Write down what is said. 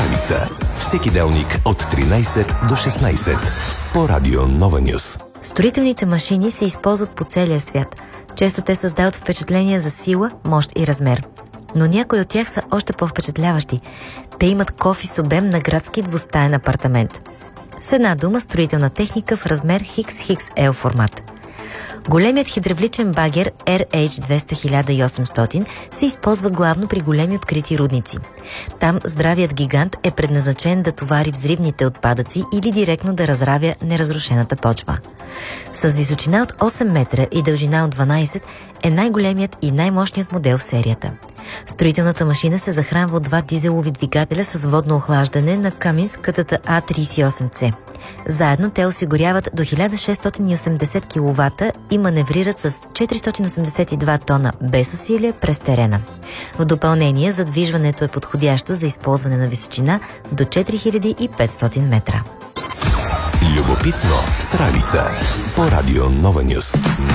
Сралица. Всеки делник от 13 до 16 по Радио Нова Нюс. Строителните машини се използват по целия свят. Често те създават впечатление за сила, мощ и размер. Но някои от тях са още по-впечатляващи. Те имат кофи с обем на градски двустаен апартамент. С една дума, строителна техника в размер XXL формат. Големият хидравличен багер RH200-1800 се използва главно при големи открити рудници. Там здравият гигант е предназначен да товари взривните отпадъци или директно да разравя неразрушената почва. С височина от 8 метра и дължина от 12 е най-големият и най-мощният модел в серията. Строителната машина се захранва от два дизелови двигателя с водно охлаждане на Cummins A38C. Заедно те осигуряват до 1680 кВт и маневрират с 482 тона без усилие през терена. В допълнение, задвижването е подходящо за използване на височина до 4500 метра. Любопитно Сралица по Радио Нова Нюс.